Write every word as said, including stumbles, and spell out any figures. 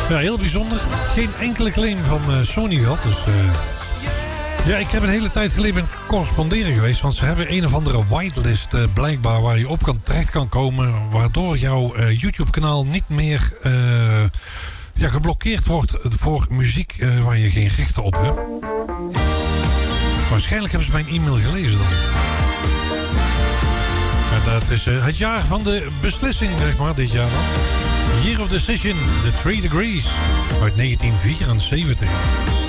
Ja, heel bijzonder. Geen enkele claim van uh, Sony gehad. Dus, uh, ja, ik heb een hele tijd geleden ben corresponderen geweest. Want ze hebben een of andere whitelist uh, blijkbaar waar je op kan, terecht kan komen. Waardoor jouw uh, YouTube kanaal niet meer uh, ja, geblokkeerd wordt voor muziek uh, waar je geen rechten op hebt. Waarschijnlijk hebben ze mijn e-mail gelezen dan. Ja, dat is uh, het jaar van de beslissing, zeg maar, dit jaar dan. Year of Decision, The Three Degrees, uit negentien vierenzeventig.